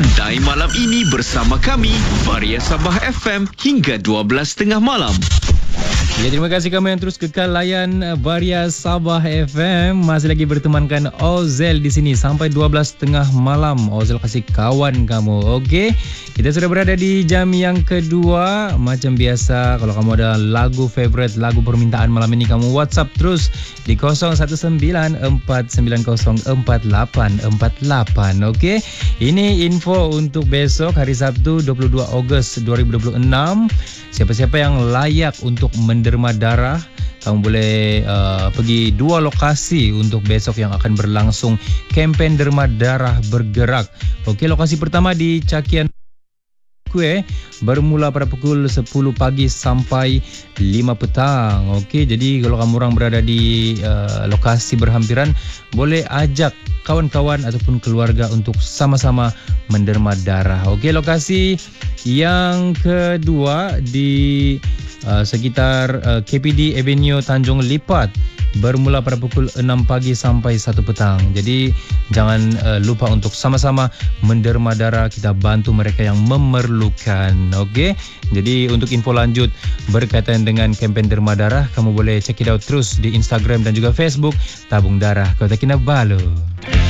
Santai malam ini bersama kami, Varia Sabah FM hingga 12.30 malam. Ya, terima kasih kamu yang terus kekal layan Varia Sabah FM. Masih lagi bertemankan Ozel di sini sampai 12.30 malam. Ozel kasih kawan kamu. Okey. Kita sudah berada di jam yang kedua. Macam biasa, kalau kamu ada lagu favorite, lagu permintaan malam ini, kamu WhatsApp terus di 0194904848. Okey. Ini info untuk besok hari Sabtu 22 Ogos 2026. Siapa-siapa yang layak untuk menderma darah, kamu boleh pergi dua lokasi untuk besok yang akan berlangsung kempen derma darah bergerak. Okey, lokasi pertama di Cakian Kue, bermula pada pukul 10 pagi sampai 5 petang. Okey, jadi kalau kamu orang berada di lokasi berhampiran, boleh ajak kawan-kawan ataupun keluarga untuk sama-sama menderma darah. Okey, lokasi yang kedua di sekitar KPD Avenue Tanjung Lipat, bermula pada pukul 6 pagi sampai 1 petang. Jadi jangan lupa untuk sama-sama menderma darah, kita bantu mereka yang memerlukan. Okey. Jadi untuk info lanjut berkaitan dengan kempen derma darah, kamu boleh check it out terus di Instagram dan juga Facebook Tabung Darah Kota Kinabalu.